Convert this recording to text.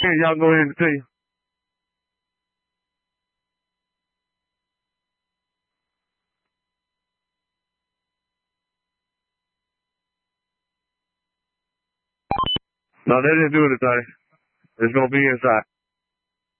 Here, y'all go ahead and tell you. No, they didn't do anything. It's gonna be inside.